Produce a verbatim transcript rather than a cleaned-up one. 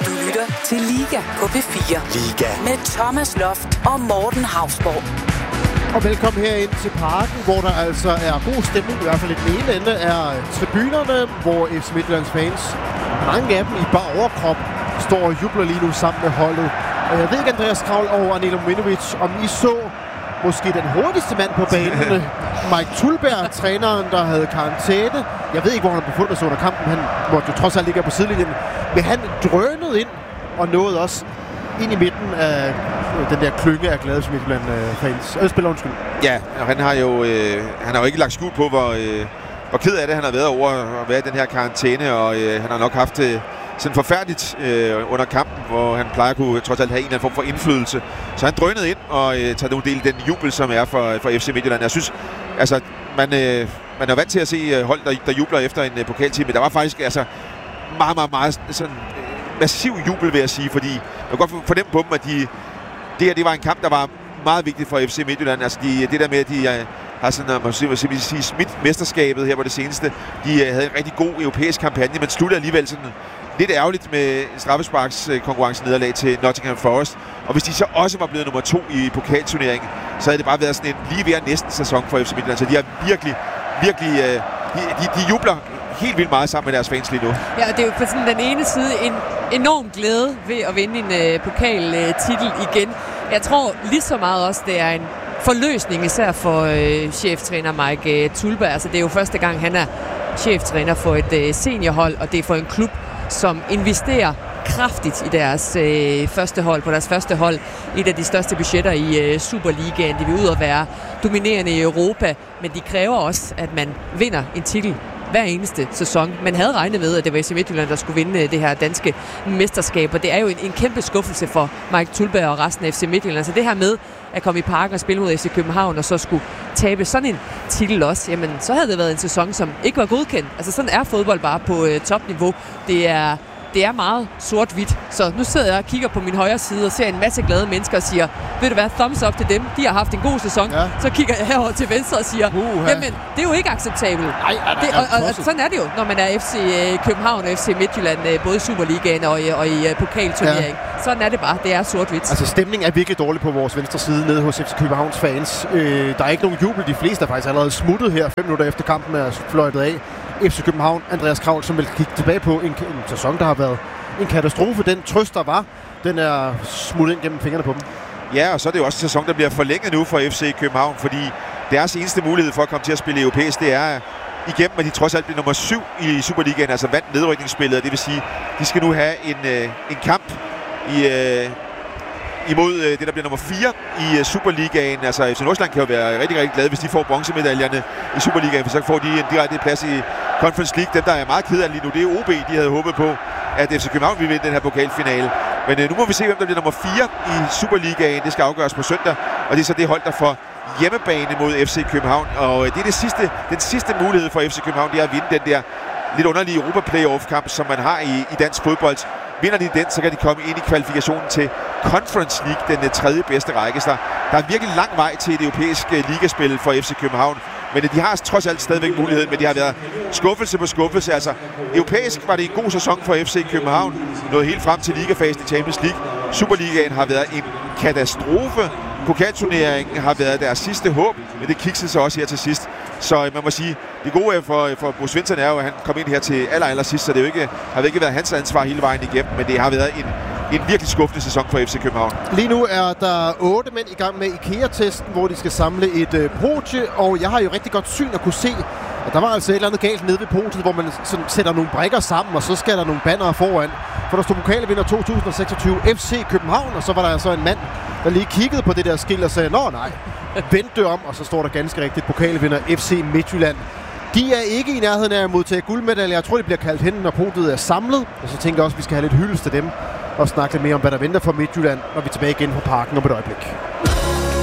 Du lytter til Liga på P fire. Liga. Med Thomas Loft og Morten Hausborg. Og velkommen herind til Parken, hvor der altså er god stemning, i hvert fald i den ene ende er tribunerne, hvor F C Midtjyllands fans, mange af dem i bar overkrop, står og jubler lige nu sammen med holdet. Og jeg ved ikke, Andreas Kravl og Anilo Minovic, om I så måske den hurtigste mand på banen, Mike Tulberg, træneren, der havde karantæne. Jeg ved ikke, hvor han befundet sig under kampen. Han måtte jo trods alt ligge på sidelinjen. Men han drønede ind og nåede også ind i midten af den der klynge af glade Midtjylland-fans. Øh, spiller undskyld. Ja, og han har jo øh, han har jo ikke lagt skjul på, hvor, øh, hvor ked af det han har været over at være i den her karantæne, og øh, han har nok haft det sådan forfærdeligt øh, under kampen, hvor han plejer at kunne trods alt have en eller anden form for indflydelse. Så han drønede ind og øh, tager nogle del den jubel, som er for, for F C Midtjylland. Jeg synes, altså, man, øh, man er vant til at se hold, der, der jubler efter en øh, pokaltime, men der var faktisk altså meget, meget, meget sådan øh, massiv jubel, vil jeg sige, fordi jeg kan godt fornemme på dem, at de, det her det var en kamp, der var meget vigtigt for F C Midtjylland. Altså de, det der med, at de øh, har sådan, man sige, sige, smidt mesterskabet her på det seneste. De øh, havde en rigtig god europæisk kampagne, men sluttede alligevel sådan lidt ærgerligt med straffesparks konkurrencenederlag til Nottingham Forest. Og hvis de så også var blevet nummer to i pokalturneringen, så havde det bare været sådan en lige ved næsten sæson for F C Midtjylland. Så de har virkelig, virkelig, øh, de, de, de jubler helt vildt meget sammen med deres fans lige nu. Ja, og det er jo på sådan den ene side en enorm glæde ved at vinde en øh, pokaltitel øh, igen. Jeg tror lige så meget også, det er en forløsning, især for øh, cheftræner Mike øh, Tulberg. Altså, det er jo første gang, han er cheftræner for et øh, seniorhold, og det er for en klub, som investerer kraftigt i deres øh, første hold, på deres første hold. Et af de største budgetter i øh, Superligaen. Det vil ud at være dominerende i Europa, men de kræver også, at man vinder en titel hver eneste sæson. Man havde regnet med, at det var F C Midtjylland, der skulle vinde det her danske mesterskab, og det er jo en, en kæmpe skuffelse for Mike Tulberg og resten af F C Midtjylland. Så det her med at komme i Parken og spille mod F C København, og så skulle tabe sådan en titel også, jamen så havde det været en sæson, som ikke var godkendt. Altså sådan er fodbold bare på øh, topniveau. Det er Det er meget sort-hvidt. Så nu sidder jeg og kigger på min højre side og ser en masse glade mennesker og siger, ved du hvad, thumbs up til dem. De har haft en god sæson. Ja. Så kigger jeg herover til venstre og siger, uh-huh. jamen, det er jo ikke acceptabelt. Nej, nej, nej, det, og, og, og sådan er det jo, når man er F C København og F C Midtjylland, både i Superligaen og i, og i pokalturnering. Ja. Sådan er det bare. Det er sort-hvidt. Altså, stemningen er virkelig dårlig på vores venstre side nede hos F C Københavns fans. Øh, der er ikke nogen jubel. De fleste er faktisk allerede smuttet her, fem minutter efter kampen er fløjtet af. F C København, Andreas Kravl, som vil kigge tilbage på en, en sæson, der har været en katastrofe. Den trøst, der var, den er smuttet ind gennem fingrene på dem. Ja, og så er det jo også en sæson, der bliver forlænget nu for F C København, fordi deres eneste mulighed for at komme til at spille europæisk, det er igennem, at de trods alt bliver nummer syv i Superligaen, altså vandt nedrykningsspillet. Det vil sige, de skal nu have en, øh, en kamp i, øh, imod øh, det, der bliver nummer fire i øh, Superligaen. Altså F C Nordsjælland kan jo være rigtig, rigtig glade, hvis de får bronzemedaljerne i Superligaen, for så får de en direkte plads i Conference League. Dem, der er meget ked af lige nu, det er O B, de havde håbet på, at F C København ville vinde den her pokalfinale. Men øh, nu må vi se, hvem der bliver nummer fire i Superligaen. Det skal afgøres på søndag, og det er så det hold, der får hjemmebane mod F C København. Og øh, det er det sidste, den sidste mulighed for F C København, det er at vinde den der lidt underlige Europa-playoff-kamp, som man har i, i dansk fodbold. Vinder de den, så kan de komme ind i kvalifikationen til Conference League, den tredje bedste række. Så der er virkelig lang vej til et europæisk ligaspil for F C København. Men de har trods alt stadigvæk muligheden, men de har været skuffelse på skuffelse. Altså, europæisk var det en god sæson for F C København. Nåede helt frem til ligafasen i Champions League. Superligaen har været en katastrofe. Pokalturneringen har været deres sidste håb, men det kiksede sig også her til sidst. Så man må sige, det gode for, for Bo Svensson er jo, at han kom ind her til aller, aller sidst, så det jo ikke, har ikke været hans ansvar hele vejen igennem, men det har været en, en virkelig skuffende sæson for F C København. Lige nu er der otte mænd i gang med IKEA-testen, hvor de skal samle et øh, podie, og jeg har jo rigtig godt syn at kunne se, at der var altså et eller andet galt nede ved podiet, hvor man sådan sætter nogle brikker sammen, og så skal der nogle bannere foran. For der stod pokalvinder to tusind seksogtyve F C København, og så var der altså en mand, der lige kiggede på det der skilt og sagde, nå nej, vendte om, og så står der ganske rigtigt pokalvinder F C Midtjylland. De er ikke i nærheden af at modtage guldmedaljer. Jeg tror, de bliver kaldt hen, når podiet er samlet. Og så tænker jeg også, at vi skal have lidt hyldest til dem og snakke lidt mere om, hvad der venter for Midtjylland, når vi er tilbage igen på Parken om et øjeblik.